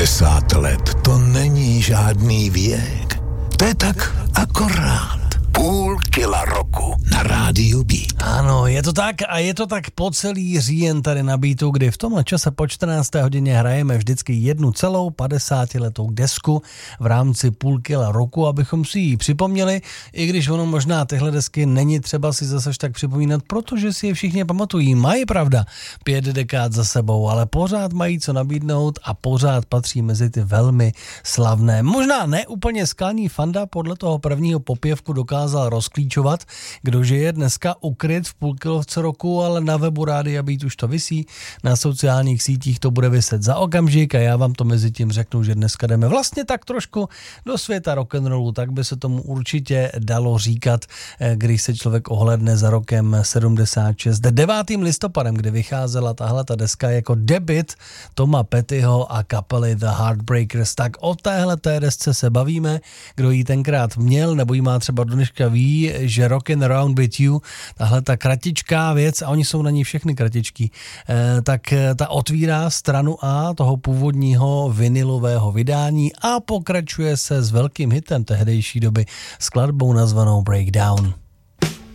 50 let to není žádný věk. To je tak akorát. Půl kila roku na rádiu Beat. Ano, je to tak a je to tak po celý říjen tady na Beatu, kdy v tomhle čase po 14. hodině hrajeme vždycky jednu celou 50letou desku v rámci půl kila roku, abychom si ji připomněli, i když ono možná tyhle desky není třeba si zase tak připomínat, protože si je všichni pamatují. Mají pravda 5 dekád za sebou, ale pořád mají co nabídnout a pořád patří mezi ty velmi slavné. Možná ne úplně skalní Fanda podle toho prvního popěvku dokázal rozklíčovat, kdo je dneska ukryt v půlkilovce roku, ale na webu Rádia Beat už to visí, na sociálních sítích to bude viset za okamžik a já vám to mezi tím řeknu, že dneska jdeme vlastně tak trošku do světa rock'n'rollu, tak by se tomu určitě dalo říkat, když se člověk ohlédne za rokem 76. 9. listopadem, kdy vycházela tahleta deska jako debut Toma Pettyho a kapely The Heartbreakers, tak o téhleté desce se bavíme, kdo ji tenkrát měl, nebo ji má třeba do dneška ví, že Rockin' Around With You, tahle ta kratičká věc, a oni jsou na ní všechny kratičky, tak ta otvírá stranu A toho původního vinilového vydání a pokračuje se s velkým hitem tehdejší doby skladbou nazvanou Breakdown.